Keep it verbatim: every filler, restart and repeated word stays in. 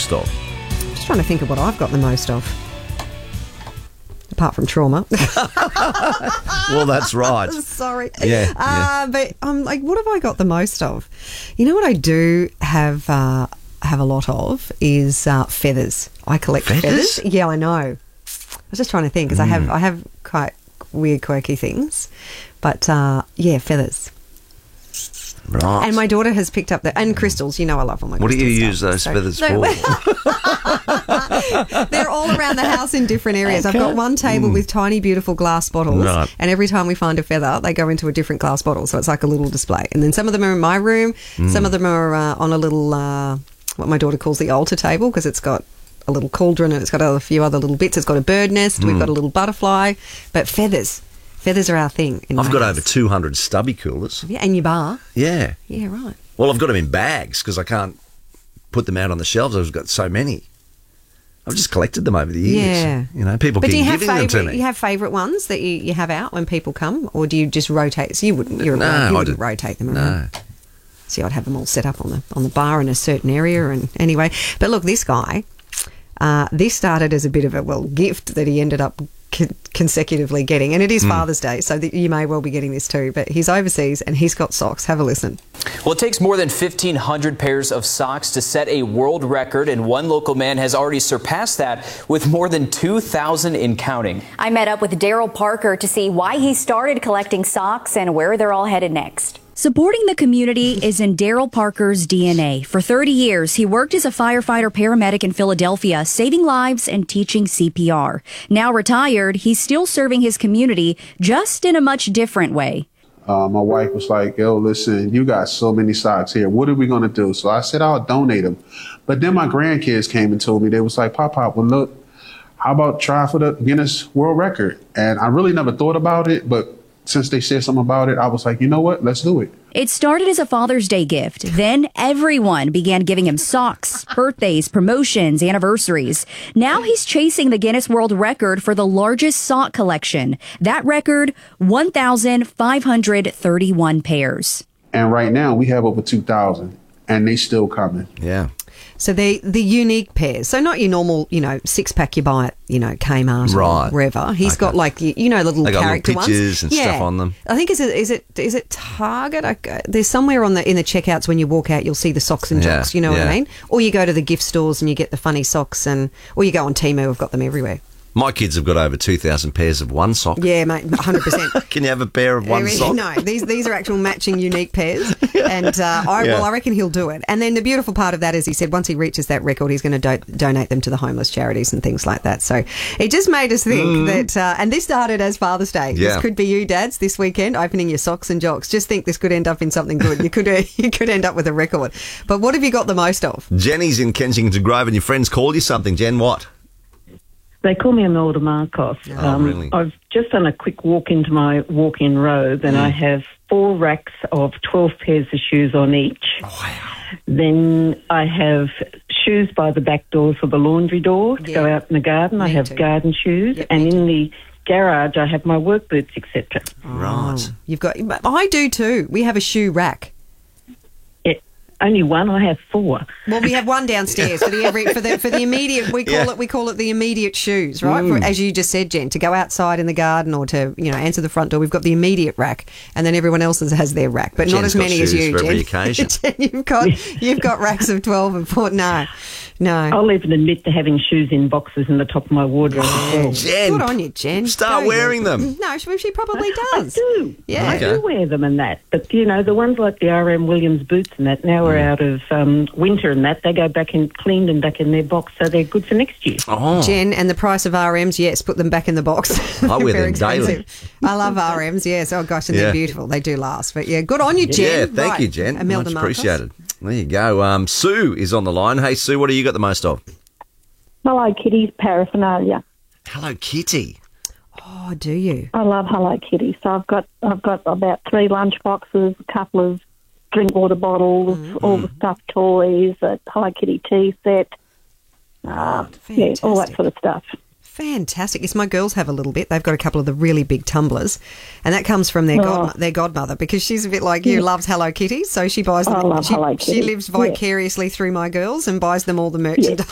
most of? I'm just trying to think of what I've got the most of. Apart from trauma. Well, that's right. Sorry. Yeah, Uh, yeah. But I'm like, what have I got the most of? You know what I do have uh, have a lot of is uh, feathers. I collect Feathers? feathers. Yeah, I know. I was just trying to think because I have I have quite weird, quirky things. But uh, yeah, feathers. Right. And my daughter has picked up the and crystals. You know, I love all my. What do you crystal use stuff. those So- feathers No, for? They're all around the house in different areas. I've got one table with tiny, beautiful glass bottles, Right. and every time we find a feather, they go into a different glass bottle. So it's like a little display. And then some of them are in my room. Some of them are uh, on a little, uh, what my daughter calls the altar table, because it's got a little cauldron and it's got a few other little bits. It's got a bird nest. We've got a little butterfly. But feathers. Feathers are our thing. In I've my got house. over two hundred stubby coolers. Yeah, and your bar. Yeah. Yeah, right. Well, I've got them in bags because I can't put them out on the shelves. I've got so many. I've just collected them over the years. Yeah. You know, people But do keep you have giving them to favourite? me. You have favourite ones that you, you have out when people come, or do you just rotate? So you wouldn't. You're No, right, you I wouldn't do- rotate them No. around. See, I'd have them all set up on the on the bar in a certain area, and anyway. But look, this guy, uh, this started as a bit of a well gift that he ended up con- consecutively getting, and it is Father's Day, so that you may well be getting this too. But he's overseas and he's got socks. Have a listen. Well, it takes more than fifteen hundred pairs of socks to set a world record, and one local man has already surpassed that with more than two thousand in counting. I met up with Daryl Parker to see why he started collecting socks and where they're all headed next. Supporting the community is in Daryl Parker's D N A. For thirty years, he worked as a firefighter paramedic in Philadelphia, saving lives and teaching C P R. Now retired, he's still serving his community, just in a much different way. Uh, my wife was like, yo, listen, you got so many socks here. What are we going to do? So I said, I'll donate them. But then my grandkids came and told me, they was like, Pop, Pop, well, look, how about try for the Guinness World Record? And I really never thought about it, but since they said something about it, I was like, you know what? Let's do it. It started as a Father's Day gift. Then everyone began giving him socks, birthdays, promotions, anniversaries. Now he's chasing the Guinness World Record for the largest sock collection. That record, one thousand five hundred thirty-one pairs. And right now we have over two thousand and they still coming. Yeah. So they the unique pairs. So not your normal, you know, six pack you buy at, you know, Kmart Right. or wherever. He's Okay. got like you, you know the little They got little character pictures ones and stuff on them. I think is it is it is it Target? I, there's somewhere on the in the checkouts when you walk out, you'll see the socks and Yeah, jocks. You know what yeah. I mean? Or you go to the gift stores and you get the funny socks, and or you go on Temu. I've got them everywhere. My kids have got over two thousand pairs of one sock. Yeah, mate, one hundred percent. Can you have a pair of one Really? sock? No, these these are actual matching unique pairs, and uh, I Yeah. well, I reckon he'll do it. And then the beautiful part of that is, he said once he reaches that record, he's going to do- donate them to the homeless charities and things like that. So it just made us think that, uh, and this started as Father's Day. Mm. Yeah. This could be you, dads, this weekend opening your socks and jocks. Just think this could end up in something good. You could uh, you could end up with a record. But what have you got the most of? Jenny's in Kensington Grove and your friends called you something. Jen, what? They call me Imelda Markov. Oh, really? I've just done a quick walk into my walk-in robe, and I have four racks of twelve pairs of shoes on each. Wow. Then I have shoes by the back door for the laundry door to Yeah. go out in the garden. I Me have too. garden shoes, Yep, and me in the garage I have my work boots, et cetera. Right. Oh, you've got. I do too. We have a shoe rack. It, only one. I have four. Well, we have one downstairs for the every for the for the immediate. We call Yeah. it we call it the immediate shoes, right? For, as you just said, Jen, to go outside in the garden or to you know answer the front door. We've got the immediate rack, and then everyone else has their rack, but not Jen's as got many as shoes you, for Jen. every occasion. Jen, you've got you've got racks of twelve and four. No, no. I'll even admit to having shoes in boxes in the top of my wardrobe as well. Jen, Good on you, Jen. start Go, wearing you. them. No, she, she probably I does. do. Yeah. I Okay. do wear them and that. But, you know, the ones like the R M Williams boots and that, now we're out of um, winter and that, they go back and cleaned and back in their box, so they're good for next year. Oh. Jen, and the price of R Ms, yes, put them back in the box. I wear They're them daily. expensive. I love R Ms, yes. Oh, gosh, and Yeah. they're beautiful. They do last. But, yeah, good on you, Jen. Yeah, thank Right. you, Jen. Imelda Much Marcos. appreciated. There you go. Um, Sue is on the line. Hey, Sue, what do you got the most of? Hello Kitty's paraphernalia. Hello, Kitty. Oh, do you? I love Hello Kitty. So I've got I've got about three lunch boxes, a couple of drink water bottles, all the stuffed toys, a Hello Kitty tea set. Uh, yeah, all that Fantastic. sort of stuff. Fantastic. Yes, my girls have a little bit. They've got a couple of the really big tumblers, and that comes from their Oh. god, their godmother, because she's a bit like you, loves Hello Kitty, so she buys them. I love she, Hello she Kitty. lives Yeah. vicariously through my girls and buys them all the merchandise.